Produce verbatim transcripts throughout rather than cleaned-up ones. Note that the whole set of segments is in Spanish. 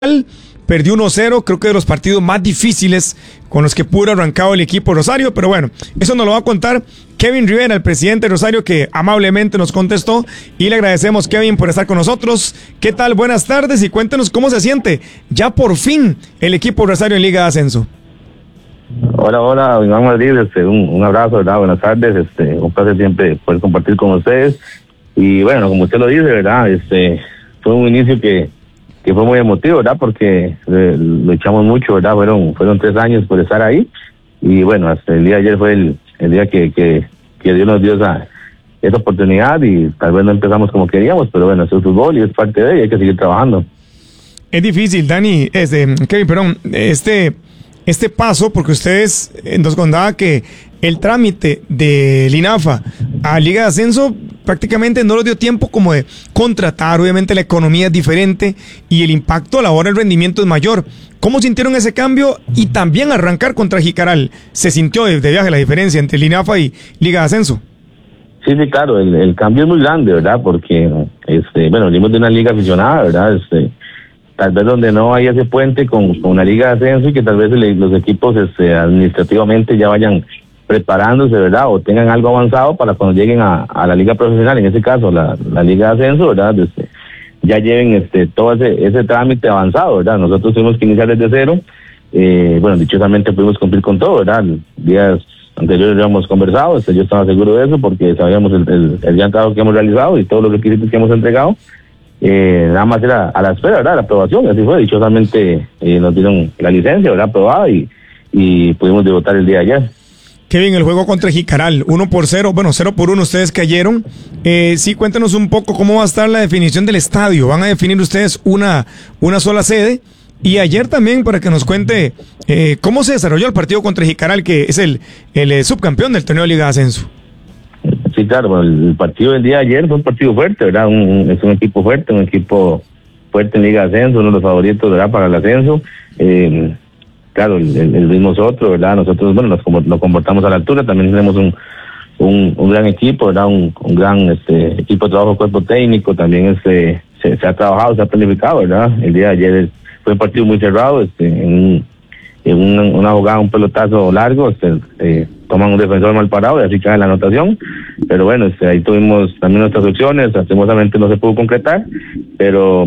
Perdió uno cero, creo que de los partidos más difíciles con los que pudo haber arrancado el equipo Rosario, pero bueno, eso nos lo va a contar Kevin Rivera, el presidente de Rosario, que amablemente nos contestó y le agradecemos, Kevin, por estar con nosotros. ¿Qué tal? Buenas tardes y cuéntenos cómo se siente ya por fin el equipo Rosario en Liga de Ascenso. Hola, hola, Iván Madrid, este, un, un abrazo, ¿verdad? Buenas tardes, este, un placer siempre poder compartir con ustedes. Y bueno, como usted lo dice, ¿verdad? Este, fue un inicio que que fue muy emotivo, ¿verdad? Porque eh, lo echamos mucho, ¿verdad? Fueron fueron tres años por estar ahí. Y bueno, hasta el día de ayer fue el, el día que, que, que Dios nos dio esa, esa oportunidad y tal vez no empezamos como queríamos, pero bueno, es el fútbol y es parte de él y hay que seguir trabajando. Es difícil, Dani, este, Kevin, perdón, este, este paso, porque ustedes nos contaban que el trámite de Linafa a Liga de Ascenso prácticamente no les dio tiempo como de contratar, obviamente la economía es diferente y el impacto a la hora del rendimiento es mayor. ¿Cómo sintieron ese cambio? Y también arrancar contra Jicaral, ¿se sintió de, de viaje la diferencia entre Linafa y Liga de Ascenso? Sí, sí, claro, el, el cambio es muy grande, ¿verdad? Porque, este, bueno, venimos de una liga aficionada, ¿verdad? Este, tal vez donde no hay ese puente con, con una liga de ascenso y que tal vez el, los equipos este, administrativamente ya vayan preparándose, ¿verdad? O tengan algo avanzado para cuando lleguen a, a la liga profesional, en este caso la, la liga de ascenso, ¿verdad? Este, ya lleven este todo ese, ese trámite avanzado, ¿verdad? Nosotros tuvimos que iniciar desde cero, eh, bueno, dichosamente pudimos cumplir con todo, ¿verdad? Días anteriores ya hemos conversado, este, yo estaba seguro de eso porque sabíamos el, el, el gran trabajo que hemos realizado y todos los requisitos que hemos entregado, eh, nada más era a la espera, ¿verdad? La aprobación, así fue, dichosamente eh, nos dieron la licencia, ¿verdad? Aprobada y, y pudimos debutar el día de ayer. Kevin, el juego contra Jicaral, uno por cero, bueno, cero por uno, ustedes cayeron. Eh, sí, cuéntanos un poco cómo va a estar la definición del estadio. ¿Van a definir ustedes una, una sola sede? Y ayer también, para que nos cuente eh, cómo se desarrolló el partido contra Jicaral, que es el, el eh, subcampeón del torneo de Liga de Ascenso. Sí, claro, bueno, el partido del día de ayer fue un partido fuerte, ¿verdad? Un, es un equipo fuerte, un equipo fuerte en Liga de Ascenso, uno de los favoritos, ¿verdad? Para el ascenso. Eh, Claro, el, el mismo nosotros, ¿verdad? Nosotros, bueno, nos, nos comportamos a la altura, también tenemos un un, un gran equipo, ¿verdad? Un, un gran este equipo de trabajo, cuerpo técnico, también este se, se ha trabajado, se ha planificado, ¿verdad? El día de ayer fue un partido muy cerrado, este en, en una, una jugada, un pelotazo largo, este eh, toman un defensor mal parado y así cae la anotación, pero bueno, este ahí tuvimos también nuestras opciones, lastimosamente no se pudo concretar, pero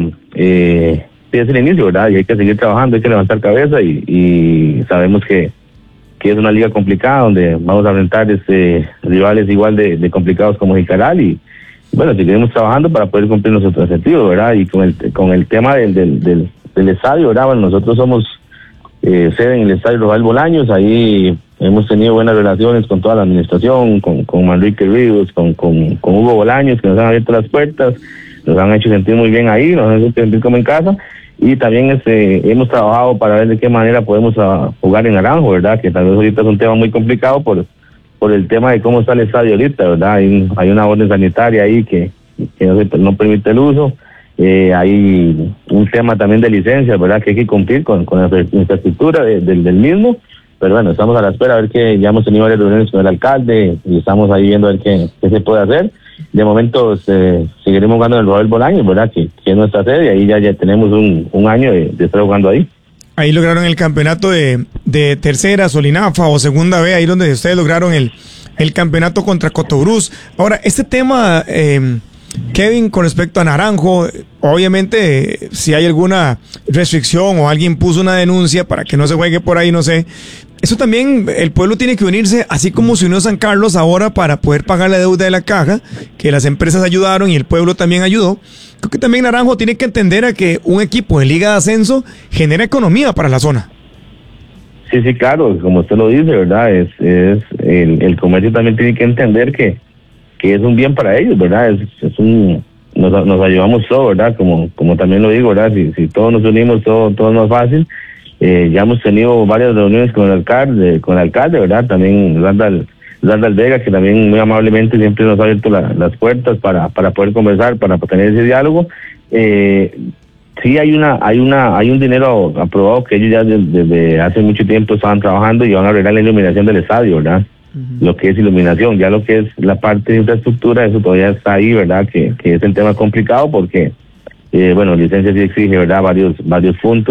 eh es el inicio, ¿verdad? Y hay que seguir trabajando, hay que levantar cabeza y, y sabemos que, que es una liga complicada donde vamos a enfrentar este, rivales igual de, de complicados como Jicaral y bueno, seguiremos trabajando para poder cumplir nuestros objetivos, ¿verdad? Y con el con el tema del del, del, del estadio, ¿verdad? Bueno, nosotros somos eh, sede en el estadio Rafael Bolaños, ahí hemos tenido buenas relaciones con toda la administración, con, con Manrique Ríos, con, con, con Hugo Bolaños, que nos han abierto las puertas, nos han hecho sentir muy bien ahí, nos han hecho sentir como en casa. Y también este hemos trabajado para ver de qué manera podemos uh, jugar en Naranjo, ¿verdad? Que tal vez ahorita es un tema muy complicado por por el tema de cómo está el estadio ahorita, ¿verdad? Hay, hay una orden sanitaria ahí que, que no, se, no permite el uso. Eh, hay un tema también de licencias, ¿verdad? Que hay que cumplir con, con la infraestructura de, de, del mismo. Pero bueno, estamos a la espera a ver que ya hemos tenido varias reuniones con el alcalde y estamos ahí viendo a ver qué, qué se puede hacer. De momento este, seguiremos jugando en el Rafael Bolaños, ¿verdad? Que, que es nuestra sede y ahí ya, ya tenemos un, un año de, de estar jugando ahí. Ahí lograron el campeonato de, de tercera, Solinafa o segunda B, ahí donde ustedes lograron el, el campeonato contra Cotobruz. Ahora, este tema, eh, Kevin, con respecto a Naranjo, obviamente si hay alguna restricción o alguien puso una denuncia para que no se juegue por ahí, no sé, eso también el pueblo tiene que unirse, así como se unió San Carlos ahora para poder pagar la deuda de la caja, que las empresas ayudaron y el pueblo también ayudó. Creo que también Naranjo tiene que entender a que un equipo de Liga de Ascenso genera economía para la zona. Sí, sí, claro, como usted lo dice, ¿verdad? Es, es el, el comercio también tiene que entender que, que es un bien para ellos, ¿verdad? Es, es un nos, nos ayudamos todos, ¿verdad? Como como también lo digo, ¿verdad? Si, si todos nos unimos, todo, todo es más fácil. Eh, ya hemos tenido varias reuniones con el alcalde, con el alcalde, ¿verdad? También Randall, Randall Vega, que también muy amablemente siempre nos ha abierto la, las puertas para, para poder conversar, para tener ese diálogo. Eh, sí hay una, hay una, hay un dinero aprobado que ellos ya desde, desde hace mucho tiempo estaban trabajando y van a arreglar la iluminación del estadio, ¿verdad? Uh-huh. Lo que es iluminación, ya lo que es la parte de infraestructura, eso todavía está ahí, ¿verdad? Que, que es el tema complicado porque, eh, bueno, licencia sí exige, ¿verdad? Varios, varios puntos.